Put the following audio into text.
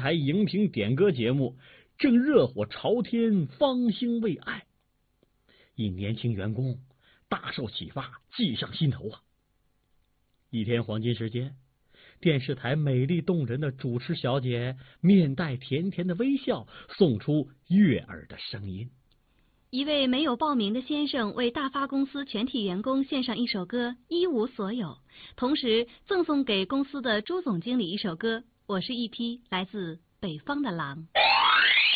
台荧屏点歌节目正热火朝天，芳心未艾。一年轻员工大受启发，计上心头啊。一天黄金时间，电视台美丽动人的主持小姐面带甜甜的微笑，送出悦耳的声音。 一位没有报名的先生为大发公司全体员工献上一首歌《一无所有》，同时赠送给公司的朱总经理一首歌《我是一匹来自北方的狼》。